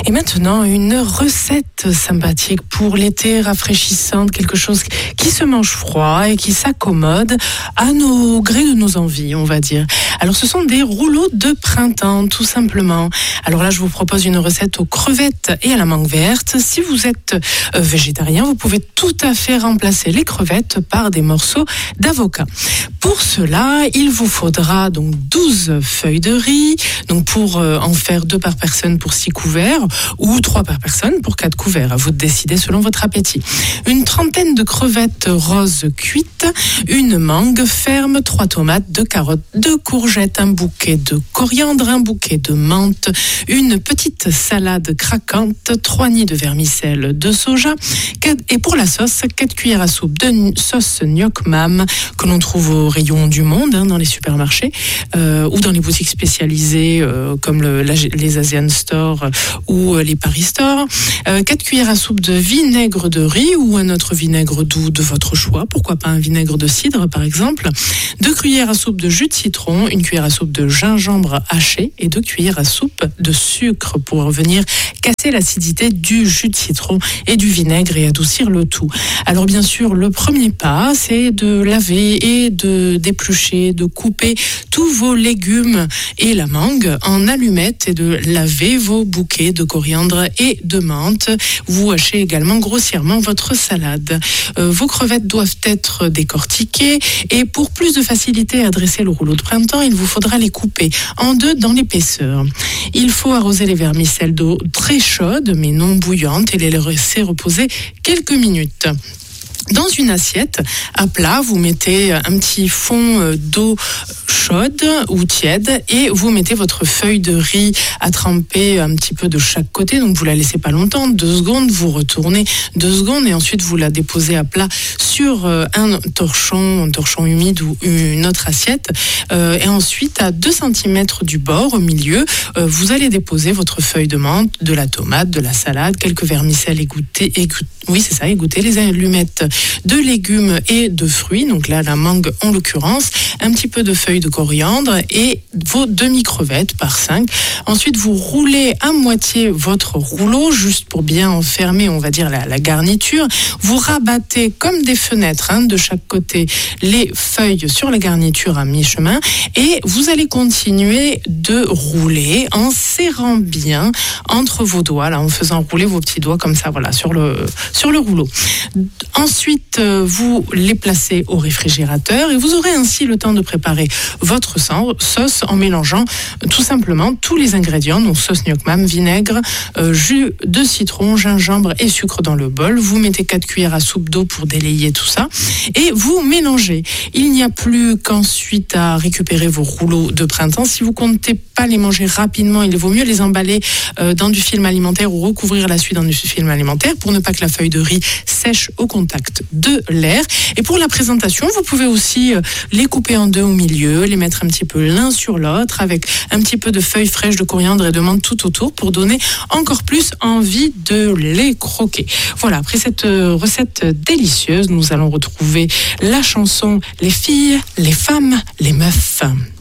Et maintenant, une recette sympathique pour l'été, rafraîchissante, quelque chose qui se mange froid et qui s'accommode à nos gré de nos envies, on va dire. Alors, ce sont des rouleaux de printemps, tout simplement. Alors là, je vous propose une recette aux crevettes et à la mangue verte. Si vous êtes végétarien, vous pouvez tout à fait remplacer les crevettes par des morceaux d'avocat. Pour cela, il vous faudra donc 12 feuilles de riz, donc pour en faire 2 par personne pour 6 couverts, ou 3 par personne pour 4 couverts. À vous de décider selon votre appétit. Une trentaine de crevettes roses cuites, une mangue ferme, 3 tomates, 2 carottes, 2 courgettes, un bouquet de coriandre, un bouquet de menthe, une petite salade craquante, 3 nids de vermicelle de soja, et pour la sauce, 4 cuillères à soupe de sauce gnoc mam que l'on trouve au rayon du monde, dans les supermarchés, ou dans les boutiques spécialisées comme les Asian Store ou les Paris Store. 4 cuillères à soupe de vinaigre de riz ou un autre vinaigre doux de votre choix, pourquoi pas un vinaigre de cidre par exemple. 2 cuillères à soupe de jus de citron, 1 cuillère à soupe de gingembre haché et 2 cuillères à soupe de sucre pour venir casser l'acidité du jus de citron et du vinaigre et adoucir le tout. Alors bien sûr, le premier pas, c'est de laver et de d'éplucher, de couper tous vos légumes et la mangue en allumettes et de laver vos bouquets de coriandre et de menthe. Vous hachez également grossièrement votre salade. Vos crevettes doivent être décortiquées et pour plus de facilité à dresser le rouleau de printemps, il vous faudra les couper en 2 dans l'épaisseur. Il faut arroser les vermicelles d'eau très chaude mais non bouillante et les laisser reposer quelques minutes. Dans une assiette à plat, vous mettez un petit fond d'eau chaude ou tiède et vous mettez votre feuille de riz à tremper un petit peu de chaque côté. Donc vous la laissez pas longtemps, 2 secondes, vous retournez 2 secondes et ensuite vous la déposez à plat sur un torchon humide ou une autre assiette. Et ensuite, à 2 cm du bord, au milieu, vous allez déposer votre feuille de menthe, de la tomate, de la salade, quelques vermicelles égouttées, les allumettes de légumes et de fruits, donc là la mangue en l'occurrence, un petit peu de feuilles de coriandre et vos demi-crevettes par 5. Ensuite vous roulez à moitié votre rouleau juste pour bien enfermer, on va dire, la garniture. Vous rabattez comme des fenêtres de chaque côté les feuilles sur la garniture à mi-chemin et vous allez continuer de rouler en serrant bien entre vos doigts, là, en faisant rouler vos petits doigts comme ça, voilà, sur le rouleau. Ensuite, vous les placez au réfrigérateur et vous aurez ainsi le temps de préparer votre sauce en mélangeant tout simplement tous les ingrédients, donc sauce gnoc mam, vinaigre, jus de citron, gingembre et sucre dans le bol. Vous mettez 4 cuillères à soupe d'eau pour délayer tout ça et vous mélangez. Il n'y a plus qu'ensuite à récupérer vos rouleaux de printemps. Si vous comptez pas les manger rapidement, il vaut mieux les emballer dans du film alimentaire ou recouvrir la suite dans du film alimentaire pour ne pas que la feuille de riz sèche au contact de l'air. Et pour la présentation, vous pouvez aussi les couper en 2 au milieu, les mettre un petit peu l'un sur l'autre avec un petit peu de feuilles fraîches de coriandre et de menthe tout autour pour donner encore plus envie de les croquer. Voilà, après cette recette délicieuse, nous allons retrouver la chanson Les filles, les femmes, les meufs.